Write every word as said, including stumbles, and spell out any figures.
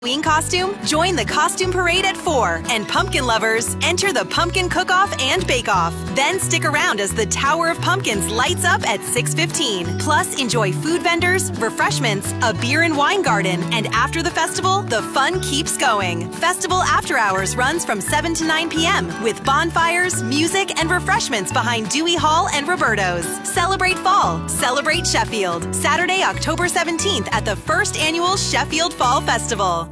Halloween costume? Join the costume parade at four. And pumpkin lovers, enter the pumpkin cook-off and bake-off. Then stick around as the Tower of Pumpkins lights up at six fifteen. Plus, enjoy food vendors, refreshments, a beer and wine garden, and after the festival, the fun keeps going. Festival After Hours runs from seven to nine p.m. with bonfires, music, and refreshments behind Dewey Hall and Roberto's. Celebrate fall. Celebrate Sheffield. Saturday, October seventeenth at the first annual Sheffield Fall Festival.